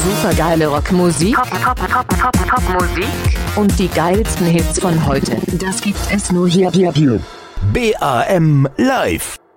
supergeile Rockmusik, Top-Musik und die geilsten Hits von heute. Das gibt es nur hier. BAM Live.